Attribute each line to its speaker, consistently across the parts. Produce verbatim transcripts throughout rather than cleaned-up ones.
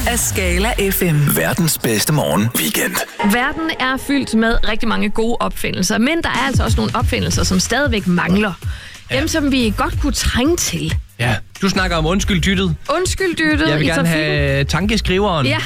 Speaker 1: af Skala F M.
Speaker 2: Verdens bedste morgen weekend.
Speaker 3: Verden er fyldt med rigtig mange gode opfindelser, men der er altså også nogle opfindelser, som stadigvæk mangler. Dem, ja. som vi godt kunne trænge til.
Speaker 4: Ja, du snakker om undskyld dyttet.
Speaker 3: Undskyld dyttet.
Speaker 4: Jeg vil
Speaker 3: i
Speaker 4: gerne
Speaker 3: trafikken.
Speaker 4: have tankeskriveren,
Speaker 3: Ja.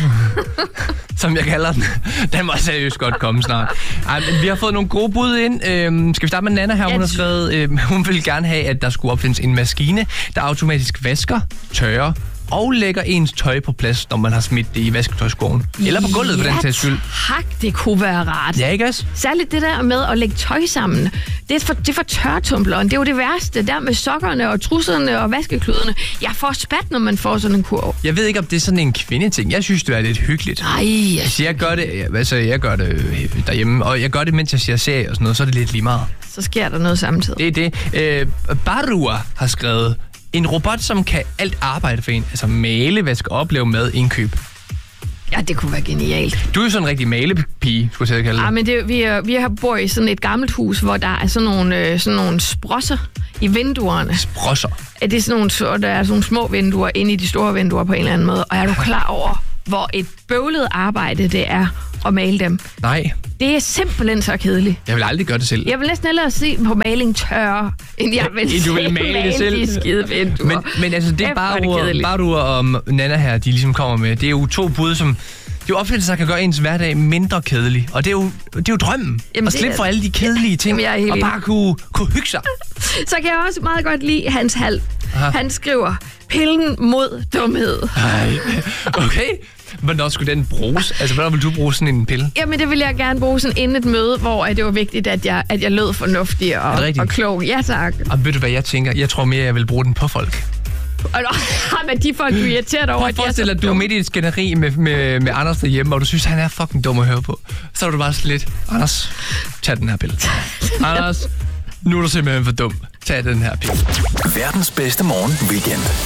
Speaker 4: som jeg kalder den. Den må seriøst godt komme snart. Ej, men vi har fået nogle gode bud ind. Øhm, skal vi starte med Nana her? Hun har skrevet, øhm, hun vil gerne have, at der skulle opfindes en maskine, der automatisk vasker, tørrer og lægger ens tøj på plads, når man har smidt det i vasketøjskurven. Eller på gulvet, for den sags skyld.
Speaker 3: Tak, det kunne være rart.
Speaker 4: Ja, ikke også?
Speaker 3: Særligt det der med at lægge tøj sammen. Det er for, det er for tørretumbleren. Det er jo det værste. Der med sokkerne og trusserne og vaskekludene. Jeg får spat, når man får sådan en kurv.
Speaker 4: Jeg ved ikke, om det er sådan en kvindeting. Jeg synes, det er lidt hyggeligt.
Speaker 3: Nej.
Speaker 4: Altså, jeg gør det, altså, jeg gør det derhjemme, og jeg gør det, mens jeg ser serie og sådan noget, så er det lidt lige meget.
Speaker 3: Så sker der noget samtidig.
Speaker 4: Det er det. Øh, Barua har skrevet, en robot, som kan alt arbejde for en. Altså male, vaske op, lave mad, indkøb.
Speaker 3: Ja, det kunne være genialt.
Speaker 4: Du er jo sådan en rigtig malepige, skulle jeg kalde det.
Speaker 3: Ja, men det, vi, er, vi har bor i sådan et gammelt hus, hvor der er sådan nogle, øh, sådan nogle sprosser i vinduerne.
Speaker 4: Sprosser?
Speaker 3: Er det sådan nogle, så der er sådan nogle små vinduer inde i de store vinduer på en eller anden måde. Og er du klar over, hvor et bøvlet arbejde det er at male dem?
Speaker 4: Nej.
Speaker 3: Det er simpelthen så kedeligt.
Speaker 4: Jeg vil aldrig gøre det selv.
Speaker 3: Jeg vil næsten hellere se på maling tørre, end jeg vil,
Speaker 4: du vil
Speaker 3: se
Speaker 4: male det selv.
Speaker 3: de skide vinduer.
Speaker 4: Men, men altså, det er bare Barua og Nana her, de ligesom kommer med. Det er jo to bud, som... Det er jo opfindelser, der kan gøre ens hverdag mindre kedelig. Og det er jo, det er jo drømmen. Jamen, at slippe for alle de kedelige ting.
Speaker 3: Jamen,
Speaker 4: og bare kunne, kunne hygge sig.
Speaker 3: Så kan jeg også meget godt lide Hans Hal. Han skriver, pillen mod dumhed.
Speaker 4: Ej, okay. Hvornår skulle den bruges? Altså, hvornår vil du bruge sådan en pille?
Speaker 3: Jamen, det vil jeg gerne bruge sådan inden et møde, hvor det var vigtigt, at jeg, at jeg lød fornuftig og, og klog. Ja, tak.
Speaker 4: Og ved du, hvad jeg tænker? Jeg tror mere, jeg vil bruge den på folk.
Speaker 3: Og men de folk, du er irriteret over, at de er så
Speaker 4: at du er midt i et skænderi med, med, med Anders derhjemme, og du synes, han er fucking dum at høre på. Så er du bare sådan lidt, Anders, tag den her pille. Anders, nu er du simpelthen for dum. Tag den her pille.
Speaker 2: Verdens bedste morgen weekend.